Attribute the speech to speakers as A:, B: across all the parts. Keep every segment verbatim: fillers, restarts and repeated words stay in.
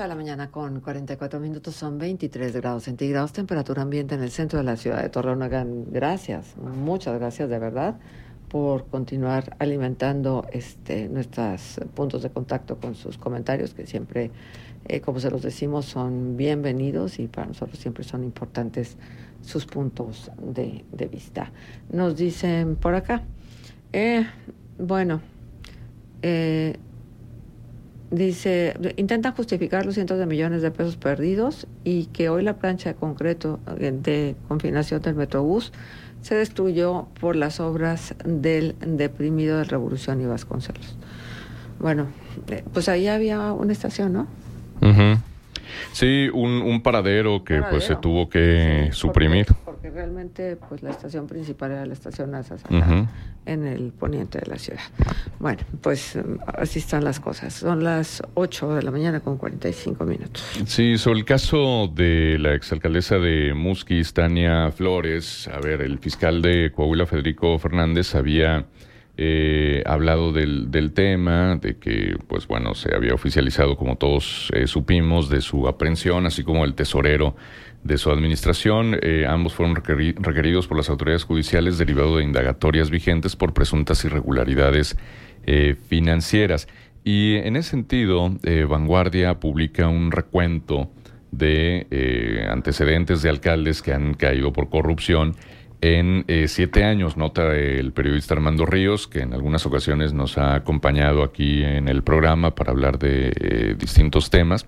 A: de la mañana con cuarenta y cuatro minutos, son veintitrés grados centígrados, temperatura ambiente en el centro de la ciudad de Torreón. Gracias, muchas gracias de verdad por continuar alimentando este, nuestros puntos de contacto con sus comentarios, que siempre, eh, como se los decimos, son bienvenidos y para nosotros siempre son importantes sus puntos de, de vista. Nos dicen por acá, eh, bueno, eh, dice, intentan justificar los cientos de millones de pesos perdidos y que hoy la plancha de concreto de confinación del Metrobús se destruyó por las obras del deprimido de Revolución y Vasconcelos. Bueno, pues ahí había una estación, ¿no?
B: Uh-huh. Sí, un, un paradero que paradero. pues se tuvo que sí, suprimir.
A: Porque, porque realmente pues la estación principal era la estación Azazatán, uh-huh. en el poniente de la ciudad. Bueno, pues así están las cosas. Son las ocho de la mañana con cuarenta y cinco minutos.
B: Sí, sobre el caso de la exalcaldesa de Musquis, Tania Flores, a ver, el fiscal de Coahuila, Federico Fernández, había Eh, hablado del, del tema, de que, pues bueno, se había oficializado, como todos eh, supimos, de su aprehensión, así como el tesorero de su administración. Eh, ambos fueron requeri- requeridos por las autoridades judiciales derivado de indagatorias vigentes por presuntas irregularidades eh, financieras. Y en ese sentido, eh, Vanguardia publica un recuento de eh, antecedentes de alcaldes que han caído por corrupción en eh, siete años, nota el periodista Armando Ríos, que en algunas ocasiones nos ha acompañado aquí en el programa para hablar de eh, distintos temas.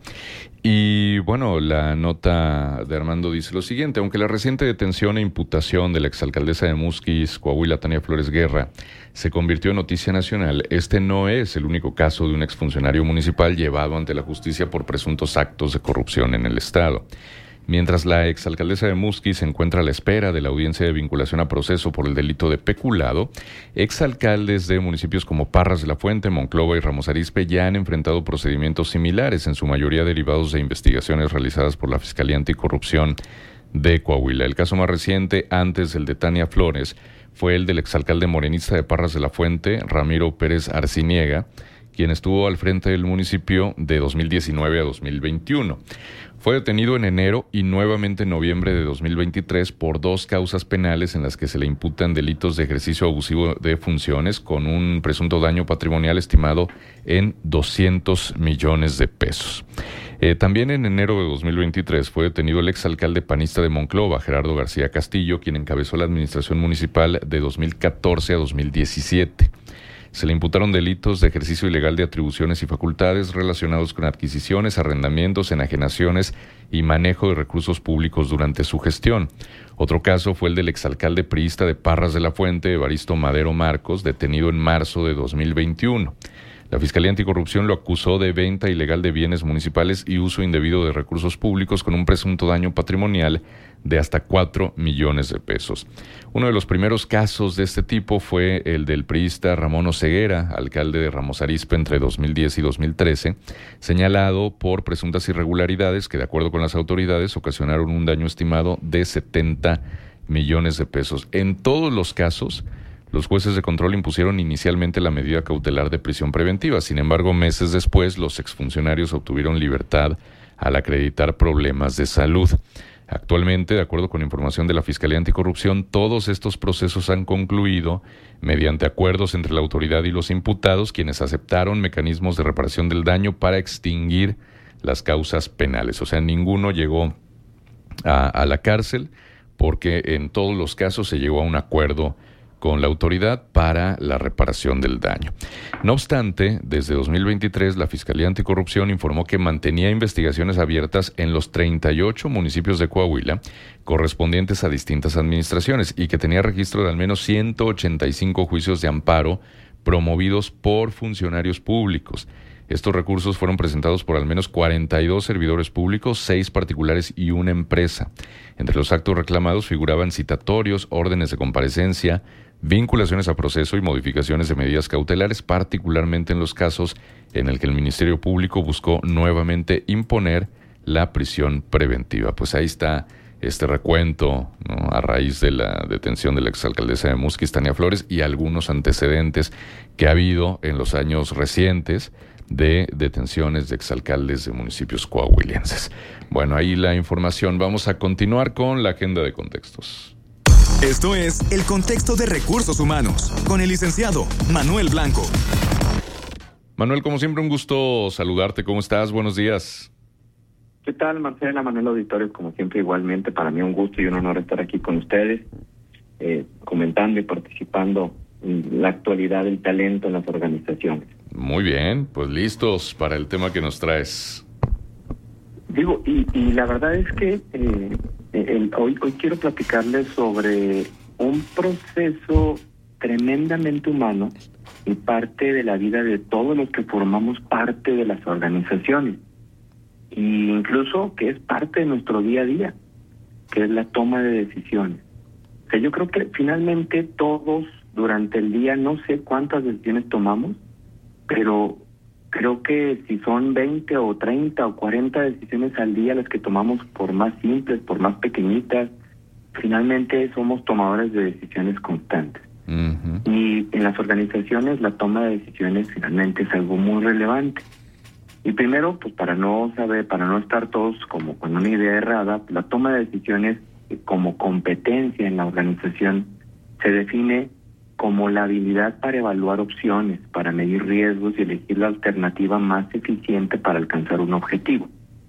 B: Y bueno, la nota de Armando dice lo siguiente: aunque la reciente detención e imputación de la exalcaldesa de Musquis, Coahuila, Tania Flores Guerra, se convirtió en noticia nacional, este no es el único caso de un exfuncionario municipal llevado ante la justicia por presuntos actos de corrupción en el estado. Mientras la exalcaldesa de Musquis se encuentra a la espera de la audiencia de vinculación a proceso por el delito de peculado, exalcaldes de municipios como Parras de la Fuente, Monclova y Ramos Arizpe ya han enfrentado procedimientos similares, en su mayoría derivados de investigaciones realizadas por la Fiscalía Anticorrupción de Coahuila. El caso más reciente, antes del de Tania Flores, fue el del exalcalde morenista de Parras de la Fuente, Ramiro Pérez Arciniega, quien estuvo al frente del municipio de dos mil diecinueve a dos mil veintiuno. Fue detenido en enero y nuevamente en noviembre de dos mil veintitrés por dos causas penales en las que se le imputan delitos de ejercicio abusivo de funciones con un presunto daño patrimonial estimado en doscientos millones de pesos. Eh, también en enero de dos mil veintitrés fue detenido el exalcalde panista de Monclova, Gerardo García Castillo, quien encabezó la administración municipal de dos mil catorce a dos mil diecisiete. Se le imputaron delitos de ejercicio ilegal de atribuciones y facultades relacionados con adquisiciones, arrendamientos, enajenaciones y manejo de recursos públicos durante su gestión. Otro caso fue el del exalcalde priista de Parras de la Fuente, Evaristo Madero Marcos, detenido en marzo de dos mil veintiuno. La Fiscalía Anticorrupción lo acusó de venta ilegal de bienes municipales y uso indebido de recursos públicos con un presunto daño patrimonial de hasta cuatro millones de pesos. Uno de los primeros casos de este tipo fue el del priista Ramón Oseguera, alcalde de Ramos Arizpe entre dos mil diez y dos mil trece, señalado por presuntas irregularidades que, de acuerdo con las autoridades, ocasionaron un daño estimado de setenta millones de pesos. En todos los casos, los jueces de control impusieron inicialmente la medida cautelar de prisión preventiva. Sin embargo, meses después, los exfuncionarios obtuvieron libertad al acreditar problemas de salud. Actualmente, de acuerdo con información de la Fiscalía Anticorrupción, todos estos procesos han concluido mediante acuerdos entre la autoridad y los imputados, quienes aceptaron mecanismos de reparación del daño para extinguir las causas penales. O sea, ninguno llegó a, a la cárcel porque en todos los casos se llegó a un acuerdo con la autoridad para la reparación del daño. No obstante, desde dos mil veintitrés, la Fiscalía Anticorrupción informó que mantenía investigaciones abiertas en los treinta y ocho municipios de Coahuila, correspondientes a distintas administraciones, y que tenía registro de al menos ciento ochenta y cinco juicios de amparo promovidos por funcionarios públicos. Estos recursos fueron presentados por al menos cuarenta y dos servidores públicos, seis particulares y una empresa. Entre los actos reclamados figuraban citatorios, órdenes de comparecencia, vinculaciones a proceso y modificaciones de medidas cautelares, particularmente en los casos en el que el Ministerio Público buscó nuevamente imponer la prisión preventiva. Pues ahí está este recuento, ¿no?, a raíz de la detención de la exalcaldesa de Musquis, Tania Flores, y algunos antecedentes que ha habido en los años recientes de detenciones de exalcaldes de municipios coahuilenses. Bueno, ahí la información. Vamos a continuar con la agenda de contextos.
C: Esto es El Contexto de Recursos Humanos, con el licenciado Manuel Blanco.
B: Manuel, como siempre, un gusto saludarte. ¿Cómo estás? Buenos días.
D: ¿Qué tal, Marcela, Manuel Auditorio? Como siempre, igualmente, para mí un gusto y un honor estar aquí con ustedes, eh, comentando y participando en la actualidad del talento en las organizaciones.
B: Muy bien, pues listos para el tema que nos traes.
D: Digo, y, y la verdad es que eh, el, hoy, hoy quiero platicarles sobre un proceso tremendamente humano y parte de la vida de todos los que formamos parte de las organizaciones. E incluso que es parte de nuestro día a día, que es la toma de decisiones. O sea, yo creo que finalmente todos durante el día, no sé cuántas decisiones tomamos, pero creo que si son veinte o treinta o cuarenta decisiones al día las que tomamos, por más simples, por más pequeñitas, finalmente somos tomadores de decisiones constantes. Uh-huh. Y en las organizaciones la toma de decisiones finalmente es algo muy relevante. Y primero, pues para no saber, para no estar todos como con una idea errada, la toma de decisiones como competencia en la organización se define como la habilidad para evaluar opciones, para medir riesgos y elegir la alternativa más eficiente para alcanzar un objetivo.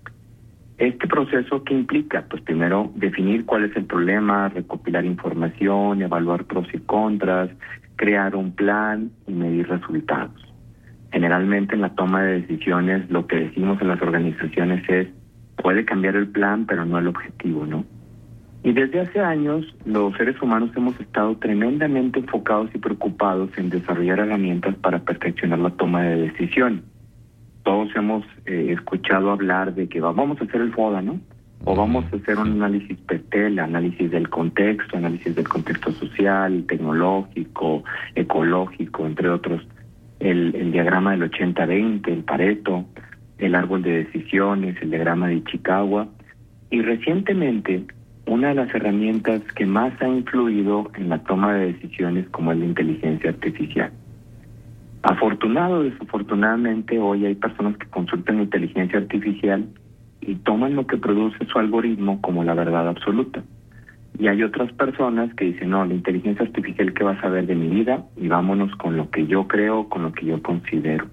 D: ¿Este proceso qué implica? Pues primero definir cuál es el problema, recopilar información, evaluar pros y contras, crear un plan y medir resultados. Generalmente en la toma de decisiones lo que decimos en las organizaciones es, puede cambiar el plan, pero no el objetivo, ¿no? Y desde hace años los seres humanos hemos estado tremendamente enfocados y preocupados en desarrollar herramientas para perfeccionar la toma de decisiones. Todos hemos eh, escuchado hablar de que vamos a hacer el FODA, ¿no? O vamos a hacer un análisis PETEL, análisis del contexto, análisis del contexto social, tecnológico, ecológico, entre otros. El, el diagrama del ochenta veinte, el Pareto, el árbol de decisiones, el diagrama de Ichikawa. Y recientemente, una de las herramientas que más ha influido en la toma de decisiones como es la inteligencia artificial. Afortunado o desafortunadamente, hoy hay personas que consultan inteligencia artificial y toman lo que produce su algoritmo como la verdad absoluta. Y hay otras personas que dicen, no, la inteligencia artificial, ¿qué va a saber de mi vida? Y vámonos con lo que yo creo, con lo que yo considero.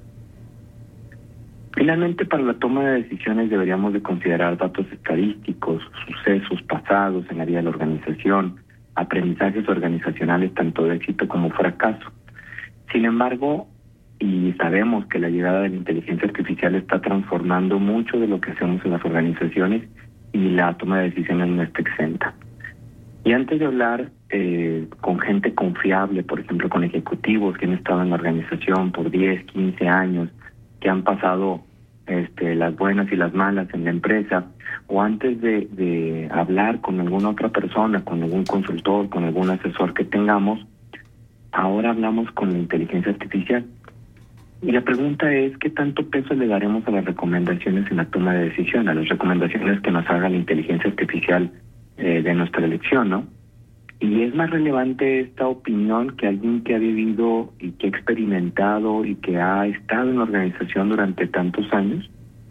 D: Finalmente, para la toma de decisiones deberíamos de considerar datos estadísticos, sucesos pasados en la vida de la organización, aprendizajes organizacionales tanto de éxito como fracaso. Sin embargo, y sabemos que la llegada de la inteligencia artificial está transformando mucho de lo que hacemos en las organizaciones y la toma de decisiones no está exenta. Y antes de hablar eh, con gente confiable, por ejemplo con ejecutivos que han estado en la organización por diez, quince años, que han pasado este, las buenas y las malas en la empresa, o antes de, de hablar con alguna otra persona, con algún consultor, con algún asesor que tengamos, ahora hablamos con la inteligencia artificial. Y la pregunta es, ¿qué tanto peso le daremos a las recomendaciones en la toma de decisión, a las recomendaciones que nos haga la inteligencia artificial eh, de nuestra elección, ¿no? Y es más relevante esta opinión que alguien que ha vivido y que ha experimentado y que ha estado en la organización durante tantos años.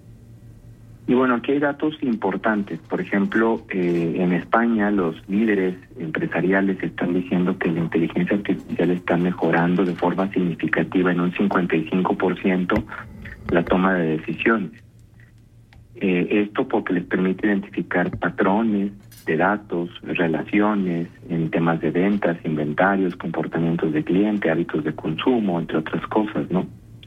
D: Y bueno, aquí hay datos importantes. Por ejemplo, eh, en España los líderes empresariales están diciendo que la inteligencia artificial está mejorando de forma significativa en un cincuenta y cinco por ciento la toma de decisiones. Eh, esto porque les permite identificar patrones de datos, relaciones en temas de ventas, inventarios, comportamientos de cliente, hábitos de consumo, entre otras cosas, ¿no?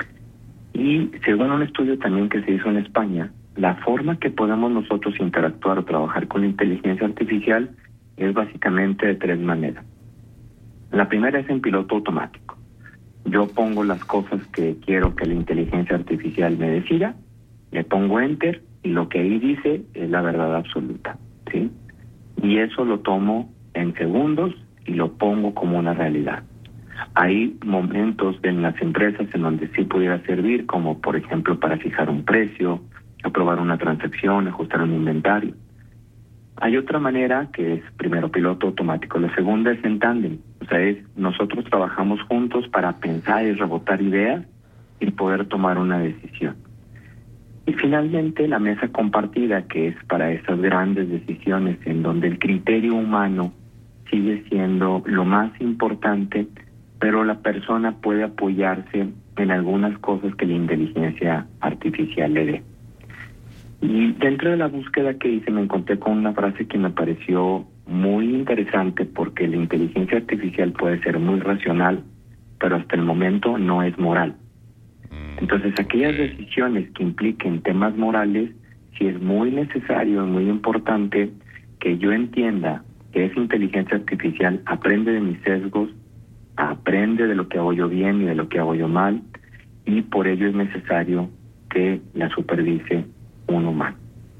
D: Y según un estudio también que se hizo en España, la forma que podemos nosotros interactuar o trabajar con la inteligencia artificial es básicamente de tres maneras. La primera es en piloto automático. Yo pongo las cosas que quiero que la inteligencia artificial me decida, le pongo enter y lo que ahí dice es la verdad absoluta, ¿sí? Y eso lo tomo en segundos y lo pongo como una realidad. Hay momentos en las empresas en donde sí pudiera servir, como por ejemplo para fijar un precio, aprobar una transacción, ajustar un inventario. Hay otra manera que es primero piloto automático. La segunda es en tándem. O sea, es nosotros trabajamos juntos para pensar y rebotar ideas y poder tomar una decisión. Y finalmente la mesa compartida, que es para esas grandes decisiones en donde el criterio humano sigue siendo lo más importante, pero la persona puede apoyarse en algunas cosas que la inteligencia artificial le dé. Y dentro de la búsqueda que hice me encontré con una frase que me pareció muy interesante, porque la inteligencia artificial puede ser muy racional, pero hasta el momento no es moral. Entonces, aquellas decisiones que impliquen temas morales, sí es muy necesario y muy importante que yo entienda que esa inteligencia artificial aprende de mis sesgos, aprende de lo que hago yo bien y de lo que hago yo mal, y por ello es necesario que la supervise un humano.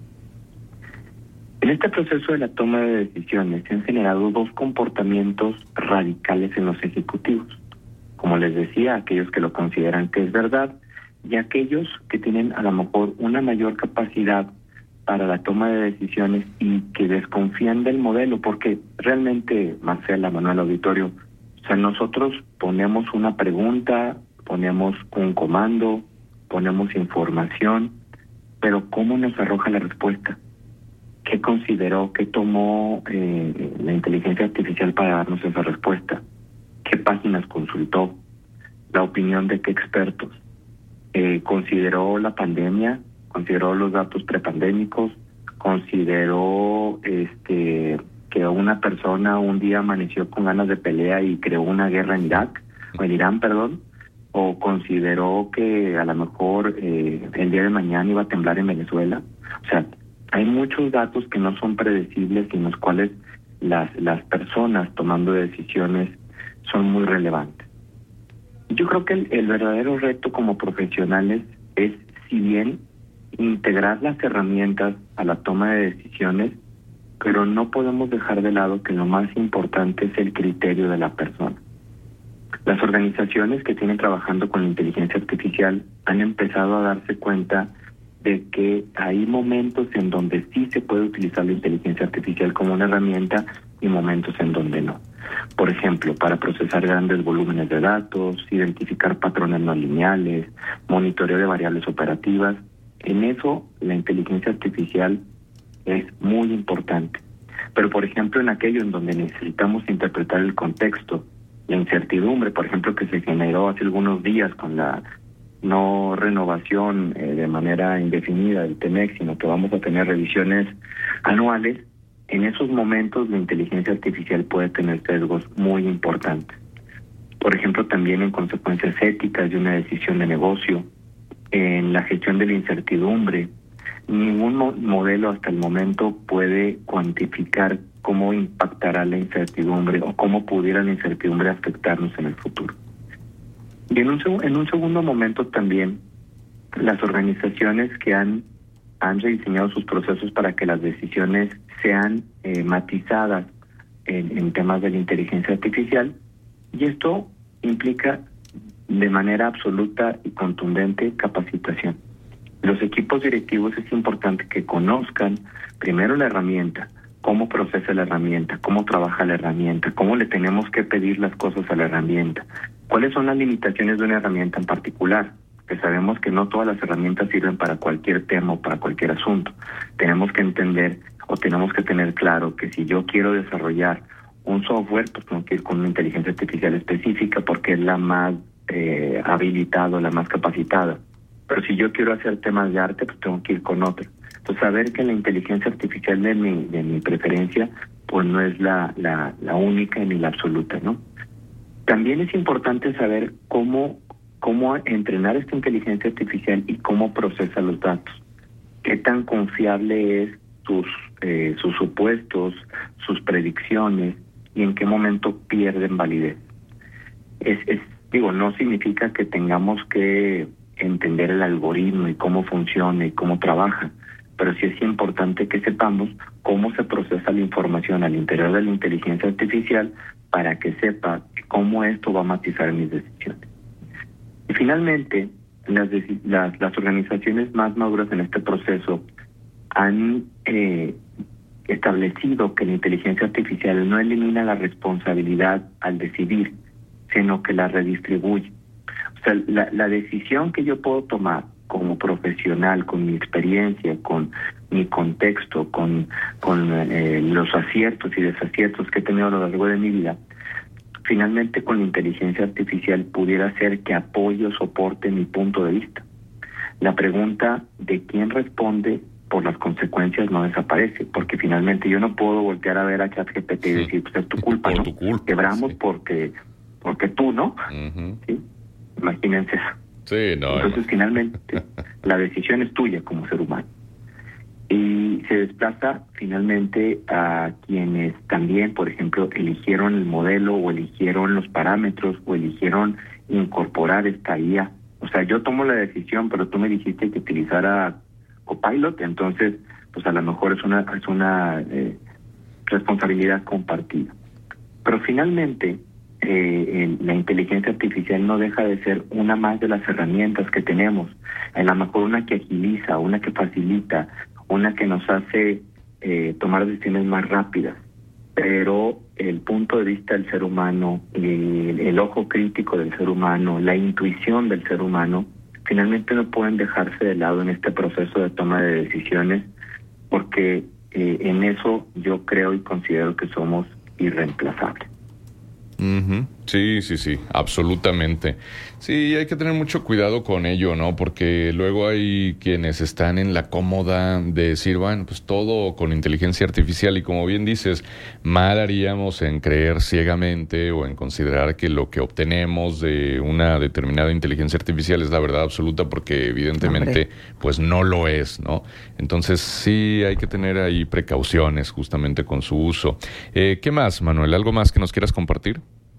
D: En este proceso de la toma de decisiones se han generado dos comportamientos radicales en los ejecutivos. Como les decía, aquellos que lo consideran que es verdad y aquellos que tienen a lo mejor una mayor capacidad para la toma de decisiones y que desconfían del modelo, porque realmente, Marcela, Manuel Auditorio, o sea, nosotros ponemos una pregunta, ponemos un comando, ponemos información, pero ¿cómo nos arroja la respuesta? ¿Qué consideró, qué tomó eh, la inteligencia artificial para darnos esa respuesta? ¿Qué páginas consultó? ¿La opinión de qué expertos? Eh, ¿Consideró la pandemia? ¿Consideró los datos prepandémicos? ¿Consideró este que una persona un día amaneció con ganas de pelea y creó una guerra en Irak, o en Irán, perdón? ¿O consideró que a lo mejor eh, el día de mañana iba a temblar en Venezuela? O sea, hay muchos datos que no son predecibles y en los cuales las, las personas tomando decisiones son muy relevantes. Yo creo que el, el verdadero reto como profesionales es, si bien, integrar las herramientas a la toma de decisiones, pero no podemos dejar de lado que lo más importante es el criterio de la persona. Las organizaciones que tienen trabajando con la inteligencia artificial han empezado a darse cuenta de que hay momentos en donde sí se puede utilizar la inteligencia artificial como una herramienta y momentos en donde no. Por ejemplo, para procesar grandes volúmenes de datos, identificar patrones no lineales, monitoreo de variables operativas. En eso la inteligencia artificial es muy importante. Pero, por ejemplo, en aquello en donde necesitamos interpretar el contexto, la incertidumbre, por ejemplo, que se generó hace algunos días con la no renovación eh, de manera indefinida del TEMEC, sino que vamos a tener revisiones anuales, en esos momentos la inteligencia artificial puede tener sesgos muy importantes. Por ejemplo, también en consecuencias éticas de una decisión de negocio, en la gestión de la incertidumbre. Ningún mo- modelo hasta el momento puede cuantificar cómo impactará la incertidumbre o cómo pudiera la incertidumbre afectarnos en el futuro. Y en un, en un segundo momento también, las organizaciones que han, han rediseñado sus procesos para que las decisiones sean eh, matizadas en, en temas de la inteligencia artificial, y esto implica de manera absoluta y contundente capacitación. Los equipos directivos es importante que conozcan primero la herramienta, cómo procesa la herramienta, cómo trabaja la herramienta, cómo le tenemos que pedir las cosas a la herramienta, cuáles son las limitaciones de una herramienta en particular, que sabemos que no todas las herramientas sirven para cualquier tema o para cualquier asunto. Tenemos que entender o tenemos que tener claro que si yo quiero desarrollar un software, pues tengo que ir con una inteligencia artificial específica porque es la más eh, habilitada, la más capacitada. Pero si yo quiero hacer temas de arte, pues tengo que ir con otra. Entonces, saber que la inteligencia artificial de mi, de mi preferencia, pues no es la, la, la única ni la absoluta, ¿no? También es importante saber cómo, cómo entrenar esta inteligencia artificial y cómo procesa los datos. Qué tan confiable es sus, eh, sus supuestos, sus predicciones y en qué momento pierden validez. Es, es, digo, no significa que tengamos que entender el algoritmo y cómo funciona y cómo trabaja, pero sí es importante que sepamos cómo se procesa la información al interior de la inteligencia artificial para que sepa cómo esto va a matizar mis decisiones. Y finalmente, las, las, las organizaciones más maduras en este proceso han eh, establecido que la inteligencia artificial no elimina la responsabilidad al decidir, sino que la redistribuye. O sea, la, la decisión que yo puedo tomar como profesional, con mi experiencia, con mi contexto, con, con eh, los aciertos y desaciertos que he tenido a lo largo de mi vida, finalmente con la inteligencia artificial pudiera ser que apoye o soporte mi punto de vista. La pregunta de quién responde por las consecuencias no desaparece, porque finalmente yo no puedo voltear a ver a ChatGPT y sí. decir, pues es tu culpa,
B: por
D: ¿no?
B: Tu culpa,
D: Quebramos
B: sí.
D: porque porque tú, ¿no?
B: Uh-huh.
D: ¿Sí? Imagínense eso.
B: Sí, no.
D: Entonces,
B: no.
D: finalmente, la decisión es tuya como ser humano. Y se desplaza finalmente a quienes también, por ejemplo, eligieron el modelo o eligieron los parámetros o eligieron incorporar esta I A. O sea, yo tomo la decisión, pero tú me dijiste que utilizara Copilot, entonces, pues a lo mejor es una es una eh, responsabilidad compartida. Pero finalmente, eh, la inteligencia artificial no deja de ser una más de las herramientas que tenemos. A lo mejor una que agiliza, una que facilita, una que nos hace eh, tomar decisiones más rápidas. Pero el punto de vista del ser humano, el, el ojo crítico del ser humano, la intuición del ser humano, finalmente no pueden dejarse de lado en este proceso de toma de decisiones, porque eh, en eso yo creo y considero que somos irreemplazables.
B: Uh-huh. Sí, sí, sí, absolutamente. Sí, hay que tener mucho cuidado con ello, ¿no? Porque luego hay quienes están en la cómoda de decir, bueno, pues todo con inteligencia artificial, y como bien dices, mal haríamos en creer ciegamente o en considerar que lo que obtenemos de una determinada inteligencia artificial es la verdad absoluta, porque evidentemente, Hombre. pues no lo es, ¿no? Entonces sí hay que tener ahí precauciones justamente con su uso. Eh, ¿Qué más, Manuel? ¿Algo más que nos quieras compartir?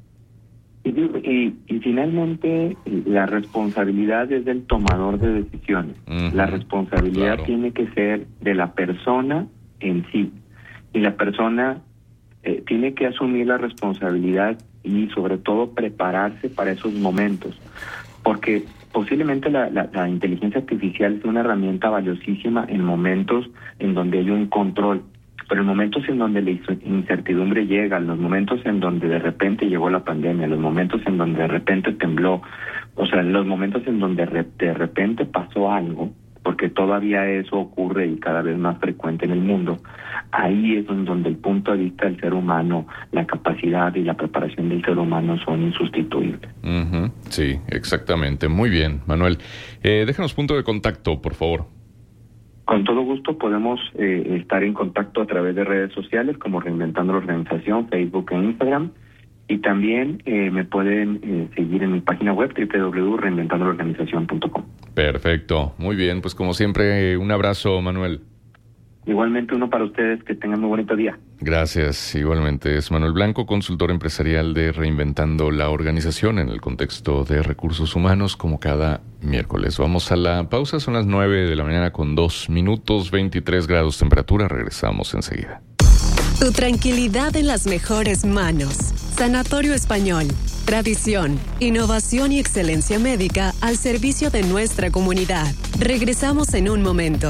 D: Y, y, y finalmente la responsabilidad es del tomador de decisiones. Uh-huh. La responsabilidad claro. tiene que ser de la persona en sí. Y la persona eh, tiene que asumir la responsabilidad y sobre todo prepararse para esos momentos. Porque posiblemente la, la, la inteligencia artificial es una herramienta valiosísima en momentos en donde hay un control. Pero en momentos en donde la incertidumbre llega, en los momentos en donde de repente llegó la pandemia, los momentos en donde de repente tembló, o sea, en los momentos en donde re, de repente pasó algo, porque todavía eso ocurre y cada vez más frecuente en el mundo, ahí es donde el punto de vista del ser humano, la capacidad y la preparación del ser humano son insustituibles.
B: Uh-huh. Sí, exactamente. Muy bien, Manuel. Eh, déjanos punto de contacto, por favor.
D: Con todo gusto podemos eh, estar en contacto a través de redes sociales como Reinventando la Organización, Facebook e Instagram. Y también eh, me pueden eh, seguir en mi página web doble u doble u doble u punto reinventando la organización punto com.
B: Perfecto, muy bien. Pues como siempre, un abrazo, Manuel.
D: Igualmente uno para ustedes, que tengan muy bonito día.
B: Gracias, igualmente. Es Manuel Blanco, consultor empresarial de Reinventando la Organización en el contexto de recursos humanos, como cada miércoles. Vamos a la pausa, son las nueve de la mañana con dos minutos, veintitrés grados temperatura. Regresamos enseguida.
E: Tu tranquilidad en las mejores manos. Sanatorio Español. Tradición, innovación y excelencia médica al servicio de nuestra comunidad. Regresamos en un momento.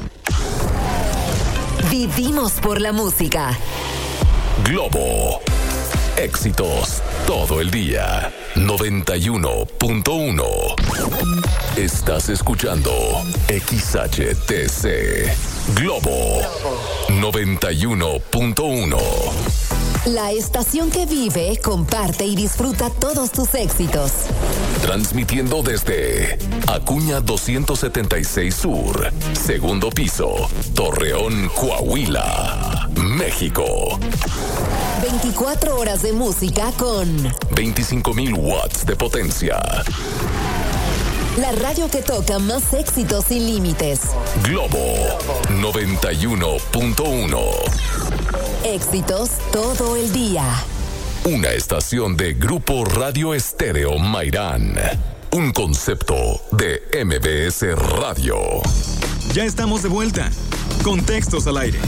F: Vivimos por la música.
G: Globo. Éxitos todo el día. noventa y uno punto uno. Estás escuchando X H T C. Globo. noventa y uno punto uno.
F: La estación que vive, comparte y disfruta todos tus éxitos.
G: Transmitiendo desde Acuña doscientos setenta y seis Sur, segundo piso, Torreón, Coahuila, México.
F: veinticuatro horas de música con
G: veinticinco mil watts de potencia.
F: La radio que toca más éxitos sin límites.
G: Globo noventa y uno punto uno.
F: Éxitos todo el día.
G: Una estación de Grupo Radio Estéreo Mairán. Un concepto de M B S Radio.
C: Ya estamos de vuelta. Contextos al aire.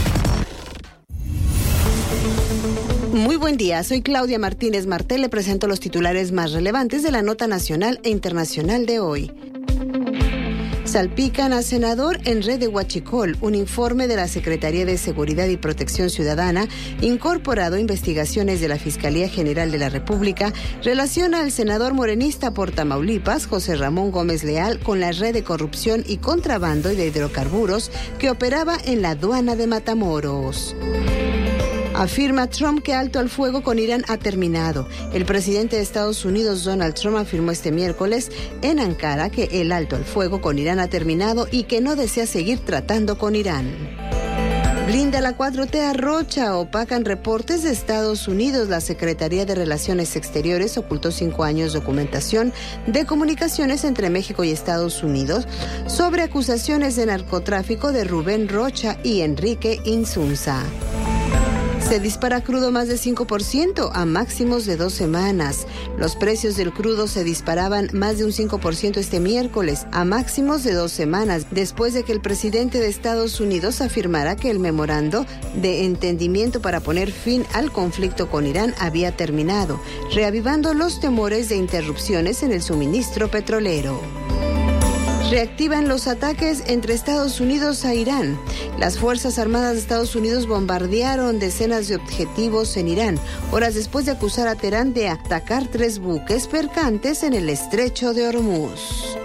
H: Muy buen día, soy Claudia Martínez Martel, le presento los titulares más relevantes de la nota nacional e internacional de hoy. Salpican a senador en red de Huachicol. Un informe de la Secretaría de Seguridad y Protección Ciudadana, incorporado a investigaciones de la Fiscalía General de la República, relaciona al senador morenista por Tamaulipas, José Ramón Gómez Leal, con la red de corrupción y contrabando de hidrocarburos que operaba en la aduana de Matamoros. Afirma Trump que alto al fuego con Irán ha terminado. El presidente de Estados Unidos, Donald Trump, afirmó este miércoles en Ankara que el alto al fuego con Irán ha terminado y que no desea seguir tratando con Irán. Blinda la cuatro T a Rocha, opacan reportes de Estados Unidos. La Secretaría de Relaciones Exteriores ocultó cinco años de documentación de comunicaciones entre México y Estados Unidos sobre acusaciones de narcotráfico de Rubén Rocha y Enrique Insunza. Se dispara crudo más de cinco por ciento a máximos de dos semanas. Los precios del crudo se disparaban más de un cinco por ciento este miércoles a máximos de dos semanas, después de que el presidente de Estados Unidos afirmara que el memorando de entendimiento para poner fin al conflicto con Irán había terminado, reavivando los temores de interrupciones en el suministro petrolero. Reactivan los ataques entre Estados Unidos a Irán. Las Fuerzas Armadas de Estados Unidos bombardearon decenas de objetivos en Irán, horas después de acusar a Teherán de atacar tres buques mercantes en el estrecho de Hormuz.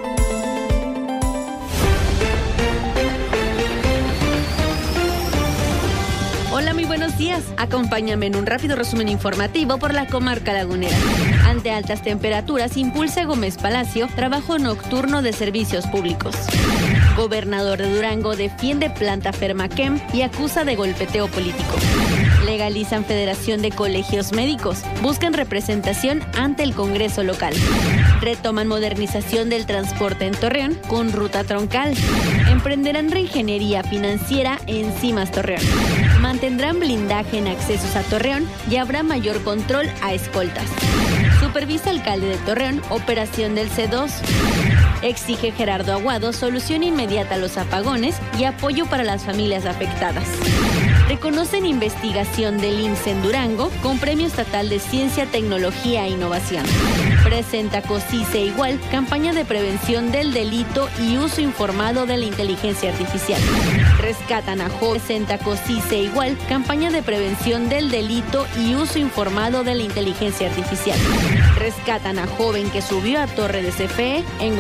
I: Hola, muy buenos días. Acompáñame en un rápido resumen informativo por la comarca lagunera. Ante altas temperaturas, impulsa Gómez Palacio trabajo nocturno de servicios públicos. Gobernador de Durango defiende planta Fermaquem y acusa de golpeteo político. Legalizan Federación de Colegios Médicos. Buscan representación ante el Congreso local. Retoman modernización del transporte en Torreón con ruta troncal. Emprenderán reingeniería financiera en Cimas Torreón. Mantendrán blindaje en accesos a Torreón y habrá mayor control a escoltas. Supervisa alcalde de Torreón operación del C dos. Exige Gerardo Aguado solución inmediata a los apagones y apoyo para las familias afectadas. Reconocen investigación del I M S S en Durango con Premio Estatal de Ciencia, Tecnología e Innovación. Presenta COSICE Igual, campaña de prevención del delito y uso informado de la inteligencia artificial. Rescatan a joven. Presenta COSICE Igual, campaña de prevención del delito y uso informado de la inteligencia artificial. Rescatan a joven que subió a torre de C F E en